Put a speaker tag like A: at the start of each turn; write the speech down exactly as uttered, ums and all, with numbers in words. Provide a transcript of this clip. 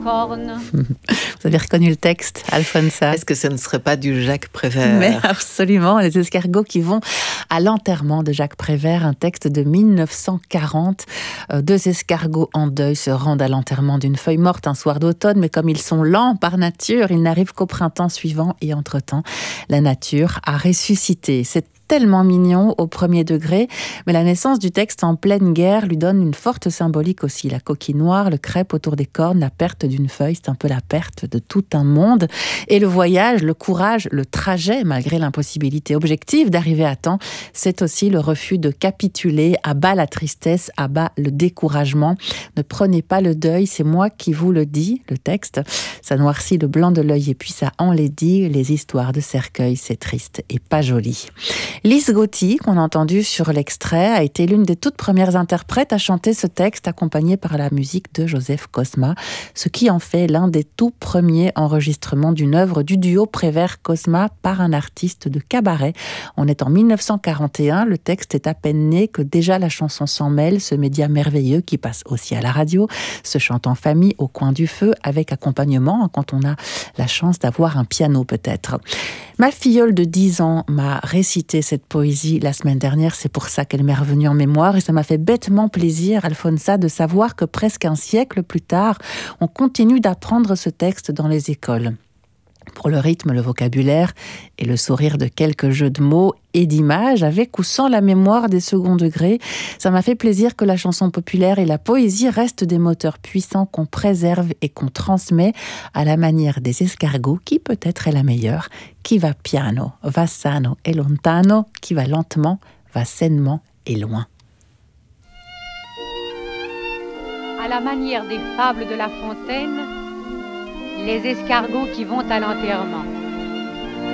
A: cornes.
B: Vous avez reconnu le texte, Alfonsa?
C: Est-ce que ce ne serait pas du Jacques Prévert?
B: Mais absolument, les escargots qui vont à l'enterrement de Jacques Prévert, un texte de mille neuf cent quarante. Euh, deux escargots en deuil se rendent à l'enterrement d'une feuille morte un soir d'automne, mais comme ils sont lents par nature, ils n'arrivent qu'au printemps suivant et entre-temps, la nature a ressuscité. C'est tellement mignon au premier degré, mais la naissance du texte en pleine guerre lui donne une forte symbolique aussi. La coquille noire, le crêpe autour des cornes, la perte d'une feuille, c'est un peu la perte de tout un monde. Et le voyage, le courage, le trajet, malgré l'impossibilité objective d'arriver à temps, c'est aussi le refus de capituler, à bas la tristesse, à bas le découragement. Ne prenez pas le deuil, c'est moi qui vous le dis, le texte. Ça noircit le blanc de l'œil et puis ça enlaidit les histoires de cercueil, c'est triste et pas joli. Lise Gauthier, qu'on a entendu sur l'extrait, a été l'une des toutes premières interprètes à chanter ce texte accompagné par la musique de Joseph Cosma, ce qui en fait l'un des tout premiers enregistrements d'une œuvre du duo Prévert-Cosma par un artiste de cabaret. On est en mille neuf cent quarante et un, le texte est à peine né que déjà la chanson s'en mêle, ce média merveilleux qui passe aussi à la radio, se chante en famille au coin du feu avec accompagnement quand on a la chance d'avoir un piano peut-être. Ma filleule de dix ans m'a récité cette poésie la semaine dernière, c'est pour ça qu'elle m'est revenue en mémoire et ça m'a fait bêtement plaisir, Alfonsa, de savoir que presque un siècle plus tard, on continue d'apprendre ce texte dans les écoles. Pour le rythme, le vocabulaire et le sourire de quelques jeux de mots et d'images, avec ou sans la mémoire des seconds degrés, ça m'a fait plaisir que la chanson populaire et la poésie restent des moteurs puissants qu'on préserve et qu'on transmet à la manière des escargots, qui peut-être est la meilleure, qui va piano, va sano et lontano, qui va lentement, va sainement et loin.
A: À la manière des fables de La Fontaine, les escargots qui vont à l'enterrement.